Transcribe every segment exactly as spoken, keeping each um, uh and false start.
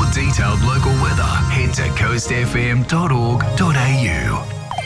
detailed local weather, head to coast f m dot org dot a u.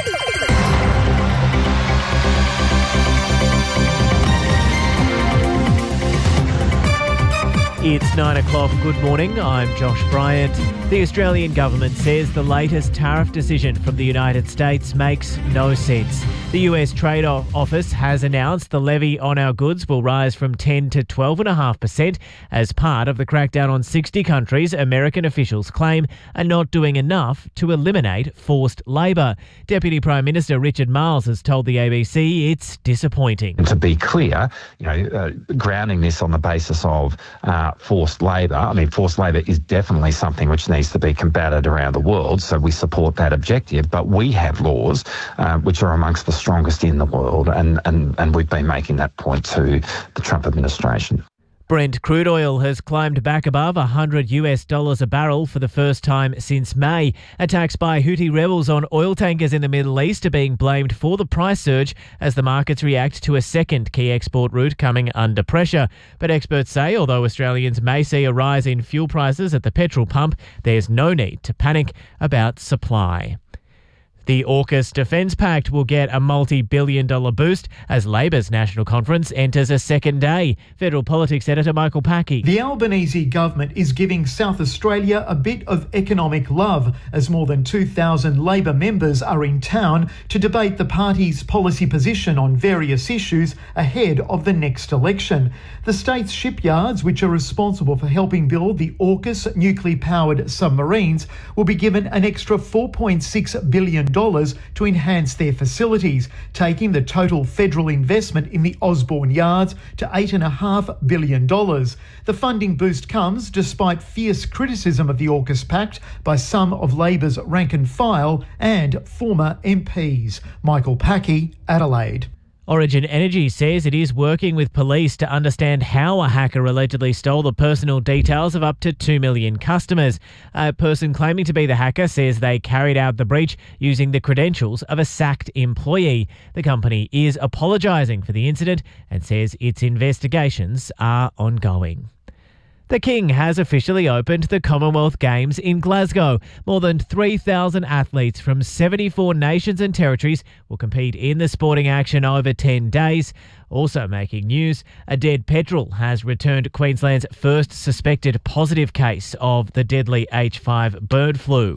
It's nine o'clock. Good morning. I'm Josh Bryant. The Australian government says the latest tariff decision from the United States makes no sense. The U S Trade Office has announced the levy on our goods will rise from ten to twelve point five percent as part of the crackdown on sixty countries American officials claim are not doing enough to eliminate forced labour. Deputy Prime Minister Richard Marles has told the A B C it's disappointing. And to be clear, you know, uh, grounding this on the basis of uh, forced labour, I mean, forced labour is definitely something which needs to be combated around the world, so we support that objective, but we have laws uh, which are amongst the strongest in the world, and, and, and we've been making that point to the Trump administration. Brent crude oil has climbed back above one hundred US dollars a barrel for the first time since May. Attacks by Houthi rebels on oil tankers in the Middle East are being blamed for the price surge as the markets react to a second key export route coming under pressure. But experts say although Australians may see a rise in fuel prices at the petrol pump, there's no need to panic about supply. The AUKUS Defence Pact will get a multi-billion dollar boost as Labor's national conference enters a second day. Federal Politics editor Michael Packey. The Albanese government is giving South Australia a bit of economic love as more than two thousand Labor members are in town to debate the party's policy position on various issues ahead of the next election. The state's shipyards, which are responsible for helping build the AUKUS nuclear-powered submarines, will be given an extra four point six billion dollars to enhance their facilities, taking the total federal investment in the Osborne yards to eight point five billion dollars. The funding boost comes despite fierce criticism of the AUKUS Pact by some of Labor's rank and file and former M Ps. Michael Packey, Adelaide. Origin Energy says it is working with police to understand how a hacker allegedly stole the personal details of up to two million customers. A person claiming to be the hacker says they carried out the breach using the credentials of a sacked employee. The company is apologising for the incident and says its investigations are ongoing. The King has officially opened the Commonwealth Games in Glasgow. More than three thousand athletes from seventy-four nations and territories will compete in the sporting action over ten days. Also making news, a dead petrel has returned Queensland's first suspected positive case of the deadly H five bird flu.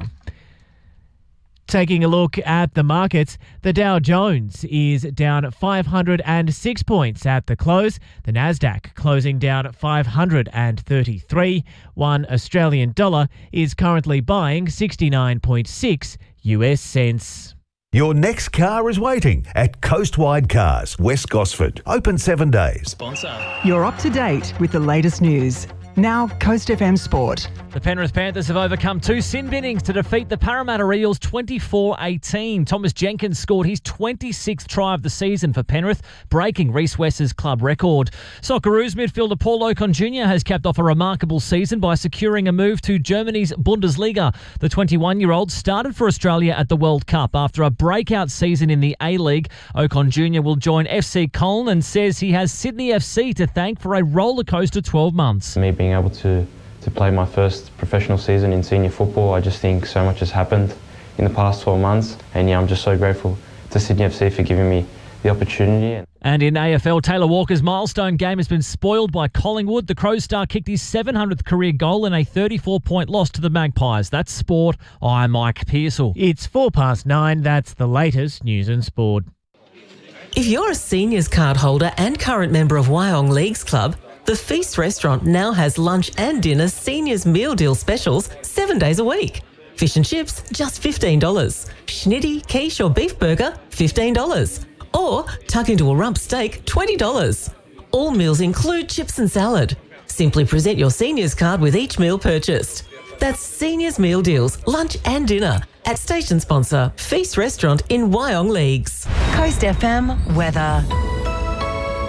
Taking a look at the markets, the Dow Jones is down five hundred six points at the close. The Nasdaq closing down five hundred thirty-three. One Australian dollar is currently buying sixty-nine point six U S cents. Your next car is waiting at Coastwide Cars, West Gosford. Open seven days. Sponsor. You're up to date with the latest news. Now, Coast F M Sport. The Penrith Panthers have overcome two sin binnings to defeat the Parramatta Eels twenty-four eighteen. Thomas Jenkins scored his twenty-sixth try of the season for Penrith, breaking Reece West's club record. Socceroos midfielder Paul Ocon Junior has capped off a remarkable season by securing a move to Germany's Bundesliga. The twenty-one-year-old started for Australia at the World Cup after a breakout season in the A-League. Ocon Junior will join F C Köln and says he has Sydney F C to thank for a rollercoaster twelve months. Me being able to, to play my first professional season in senior football, I just think so much has happened in the past twelve months, and yeah, I'm just so grateful to Sydney F C for giving me the opportunity. And in A F L, Taylor Walker's milestone game has been spoiled by Collingwood. The Crows star kicked his seven hundredth career goal in a thirty-four point loss to the Magpies. That's sport. I'm Mike Pearsall. It's four past nine. That's the latest news and sport. If you're a seniors card holder and current member of Wyong Leagues Club, the Feast restaurant now has lunch and dinner seniors meal deal specials seven days a week. Fish and chips, just fifteen dollars. Schnitty, quiche or beef burger, fifteen dollars. Or tuck into a rump steak, twenty dollars. All meals include chips and salad. Simply present your seniors card with each meal purchased. That's seniors meal deals, lunch and dinner at station sponsor Feast Restaurant in Wyong Leagues. Coast F M weather. Good morning.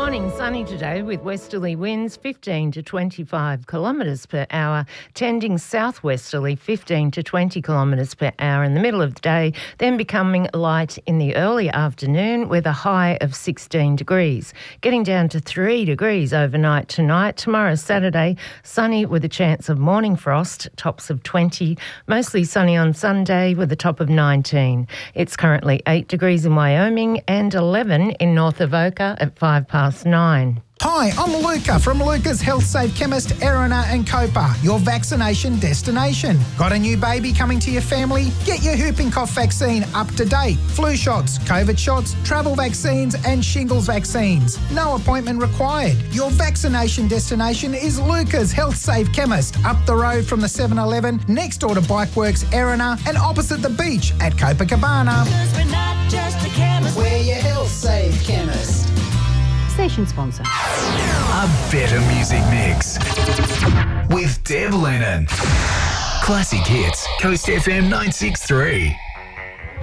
morning, sunny today with westerly winds fifteen to twenty-five kilometres per hour, tending southwesterly fifteen to twenty kilometres per hour in the middle of the day, then becoming light in the early afternoon with a high of sixteen degrees. Getting down to three degrees overnight tonight. Tomorrow, Saturday, sunny with a chance of morning frost, tops of twenty. Mostly sunny on Sunday with a top of nineteen. It's currently eight degrees in Wyoming and eleven in North Avoca at five past nine. Hi, I'm Luca from Luca's Health Safe Chemist, Erina and Copa, your vaccination destination. Got a new baby coming to your family? Get your whooping cough vaccine up to date. Flu shots, COVID shots, travel vaccines and shingles vaccines. No appointment required. Your vaccination destination is Luca's Health Safe Chemist, up the road from the seven eleven, next door to Bikeworks, Erina, and opposite the beach at Copacabana. Because we're not just a chemist, we're your Health Safe Chemist. Station sponsor. A better music mix with Deb Lennon. Classic hits, Coast F M nine six three.